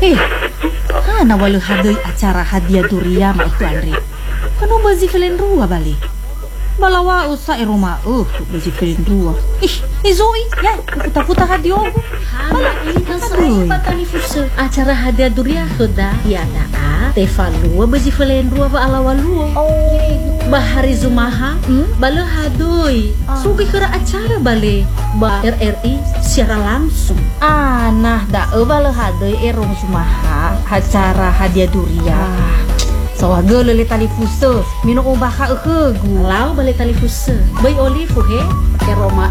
Hana walau hadai acara hadiah durian mah itu Andre. Kanu bazi kalian rua balik. Balawa usa rumah bazi kalian rua. Zoi ya puta-puta hadiah. Hala ini kan sering patani fuso. Acara hadiah durian sudah ya daa. Tevalua bazi kalian rua ba alawalu. Bahari Zumaha, bala hadoi. Sugi kira acara bale ba RRI secara langsung. Nah da bala hadai erong Zumaha acara hadiah durian. Sawah gelele tali fuso minum ubah ka gu. Lau bale tali fuso. Bay olive he ke Roma